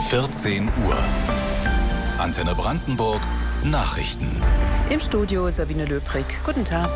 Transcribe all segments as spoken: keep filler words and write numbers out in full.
vierzehn Uhr. Antenne Brandenburg Nachrichten. Im Studio Sabine Löbrig. Guten Tag.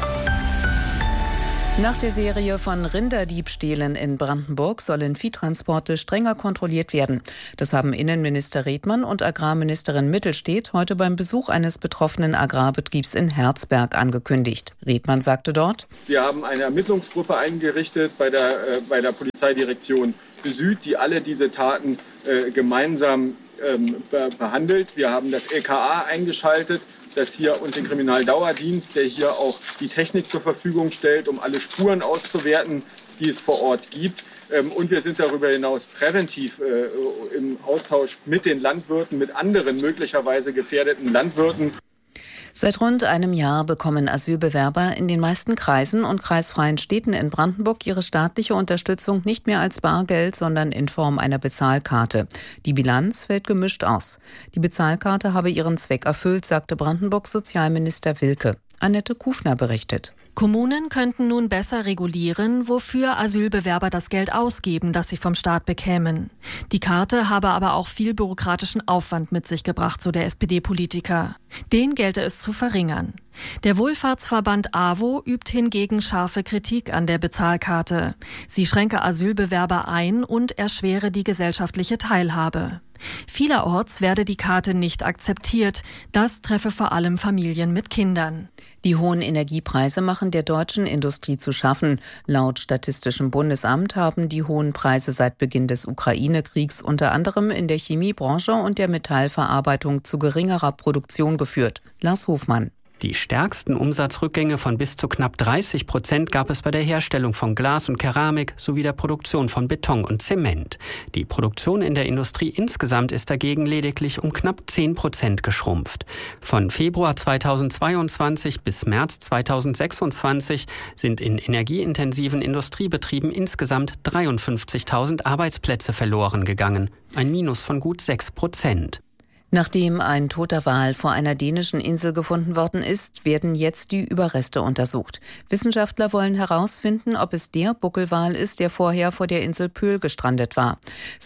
Nach der Serie von Rinderdiebstählen in Brandenburg sollen Viehtransporte strenger kontrolliert werden. Das haben Innenminister Redmann und Agrarministerin Mittelstedt heute beim Besuch eines betroffenen Agrarbetriebs in Herzberg angekündigt. Redmann sagte dort: Wir haben eine Ermittlungsgruppe eingerichtet bei der, äh, bei der Polizeidirektion Süd, die alle diese Taten äh, gemeinsam ähm, be- behandelt. Wir haben das L K A eingeschaltet, das hier und den Kriminaldauerdienst, der hier auch die Technik zur Verfügung stellt, um alle Spuren auszuwerten, die es vor Ort gibt. Und wir sind darüber hinaus präventiv äh, im Austausch mit den Landwirten, mit anderen möglicherweise gefährdeten Landwirten. Seit rund einem Jahr bekommen Asylbewerber in den meisten Kreisen und kreisfreien Städten in Brandenburg ihre staatliche Unterstützung nicht mehr als Bargeld, sondern in Form einer Bezahlkarte. Die Bilanz fällt gemischt aus. Die Bezahlkarte habe ihren Zweck erfüllt, sagte Brandenburgs Sozialminister Wilke. Annette Kufner berichtet. Kommunen könnten nun besser regulieren, wofür Asylbewerber das Geld ausgeben, das sie vom Staat bekämen. Die Karte habe aber auch viel bürokratischen Aufwand mit sich gebracht, so der S P D-Politiker. Den gelte es zu verringern. Der Wohlfahrtsverband A W O übt hingegen scharfe Kritik an der Bezahlkarte. Sie schränke Asylbewerber ein und erschwere die gesellschaftliche Teilhabe. Vielerorts werde die Karte nicht akzeptiert. Das treffe vor allem Familien mit Kindern. Die hohen Energiepreise machen der deutschen Industrie zu schaffen. Laut Statistischem Bundesamt haben die hohen Preise seit Beginn des Ukraine-Kriegs unter anderem in der Chemiebranche und der Metallverarbeitung zu geringerer Produktion geführt. Lars Hofmann. Die stärksten Umsatzrückgänge von bis zu knapp dreißig Prozent gab es bei der Herstellung von Glas und Keramik sowie der Produktion von Beton und Zement. Die Produktion in der Industrie insgesamt ist dagegen lediglich um knapp zehn Prozent geschrumpft. Von Februar zweitausendzweiundzwanzig bis März zweitausendsechsundzwanzig sind in energieintensiven Industriebetrieben insgesamt dreiundfünfzigtausend Arbeitsplätze verloren gegangen, ein Minus von gut sechs Prozent. Nachdem ein toter Wal vor einer dänischen Insel gefunden worden ist, werden jetzt die Überreste untersucht. Wissenschaftler wollen herausfinden, ob es der Buckelwal ist, der vorher vor der Insel Pöhl gestrandet war.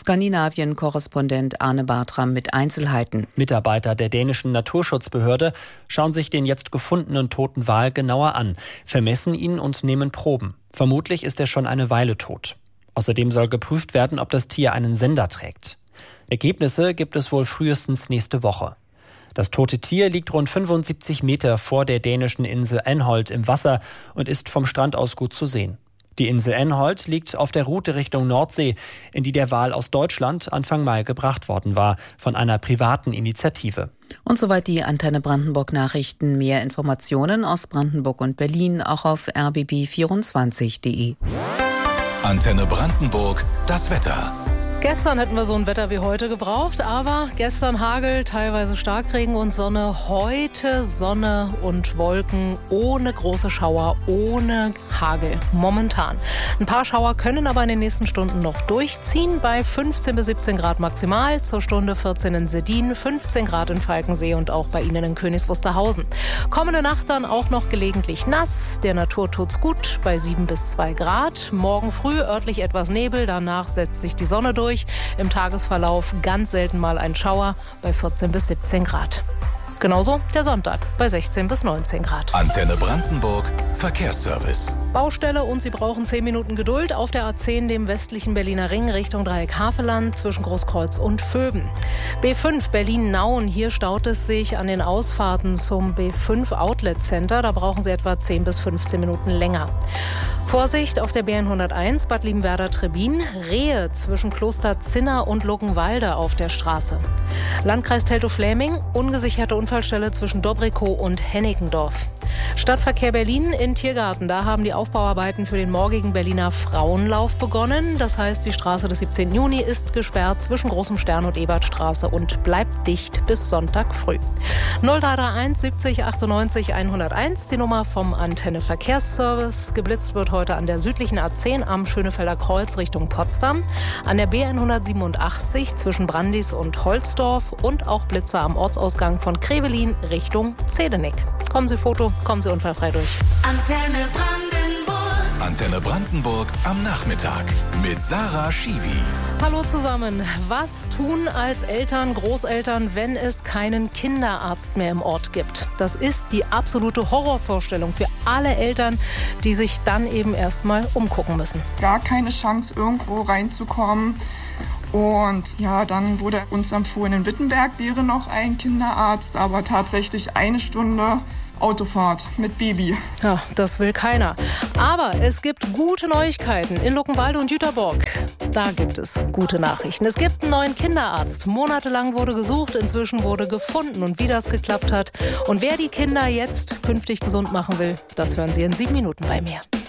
Skandinavien-Korrespondent Arne Bartram mit Einzelheiten. Mitarbeiter der dänischen Naturschutzbehörde schauen sich den jetzt gefundenen toten Wal genauer an, vermessen ihn und nehmen Proben. Vermutlich ist er schon eine Weile tot. Außerdem soll geprüft werden, ob das Tier einen Sender trägt. Ergebnisse gibt es wohl frühestens nächste Woche. Das tote Tier liegt rund fünfundsiebzig Meter vor der dänischen Insel Anholt im Wasser und ist vom Strand aus gut zu sehen. Die Insel Anholt liegt auf der Route Richtung Nordsee, in die der Wal aus Deutschland Anfang Mai gebracht worden war, von einer privaten Initiative. Und soweit die Antenne Brandenburg Nachrichten. Mehr Informationen aus Brandenburg und Berlin auch auf r b b vierundzwanzig punkt de. Antenne Brandenburg, das Wetter. Gestern hätten wir so ein Wetter wie heute gebraucht, aber gestern Hagel, teilweise Starkregen und Sonne. Heute Sonne und Wolken ohne große Schauer, ohne Hagel momentan. Ein paar Schauer können aber in den nächsten Stunden noch durchziehen, bei fünfzehn bis siebzehn Grad maximal, zur Stunde vierzehn in Seddin, fünfzehn Grad in Falkensee und auch bei Ihnen in Königs Wusterhausen. Kommende Nacht dann auch noch gelegentlich nass, der Natur tut's gut, bei sieben bis zwei Grad. Morgen früh örtlich etwas Nebel, danach setzt sich die Sonne durch. Im Tagesverlauf ganz selten mal ein Schauer bei vierzehn bis siebzehn Grad. Genauso der Sonntag bei sechzehn bis neunzehn Grad. Antenne Brandenburg Verkehrsservice. Baustelle und Sie brauchen zehn Minuten Geduld auf der A zehn, dem westlichen Berliner Ring, Richtung Dreieck-Havelland zwischen Großkreuz und Vöben. B fünf Berlin-Nauen, hier staut es sich an den Ausfahrten zum B fünf Outlet Center. Da brauchen Sie etwa zehn bis fünfzehn Minuten länger. Vorsicht auf der B hunderteins Bad Liebenwerda-Trebbin, Rehe zwischen Kloster Zinner und Luckenwalde auf der Straße. Landkreis Teltow-Fläming, ungesicherte Unfallstelle zwischen Dobrikow und Hennickendorf. Stadtverkehr Berlin in Tiergarten, da haben die Aufbauarbeiten für den morgigen Berliner Frauenlauf begonnen. Das heißt, die Straße des siebzehnten Juni ist gesperrt zwischen Großem Stern und Ebertstraße und bleibt dicht bis Sonntag früh. null drei drei eins siebzig achtundneunzig hunderteins, die Nummer vom Antenne Verkehrsservice. Geblitzt wird heute an der südlichen A zehn am Schönefelder Kreuz Richtung Potsdam, an der B hundertsiebenundachtzig zwischen Brandis und Holzdorf und auch Blitze am Ortsausgang von Krevelin Richtung Zedenick. Kommen Sie Foto, kommen Sie unfallfrei durch. Antenne Brandenburg. Antenne Brandenburg am Nachmittag mit Sarah Schiwi. Hallo zusammen. Was tun als Eltern, Großeltern, wenn es keinen Kinderarzt mehr im Ort gibt? Das ist die absolute Horrorvorstellung für alle Eltern, die sich dann eben erstmal umgucken müssen. Gar keine Chance, irgendwo reinzukommen. Und ja, dann wurde uns empfohlen, in Wittenberg wäre noch ein Kinderarzt, aber tatsächlich eine Stunde Autofahrt mit Baby. Ja, das will keiner. Aber es gibt gute Neuigkeiten in Luckenwalde und Jüterborg. Da gibt es gute Nachrichten. Es gibt einen neuen Kinderarzt. Monatelang wurde gesucht, inzwischen wurde gefunden. Und wie das geklappt hat und wer die Kinder jetzt künftig gesund machen will, das hören Sie in sieben Minuten bei mir.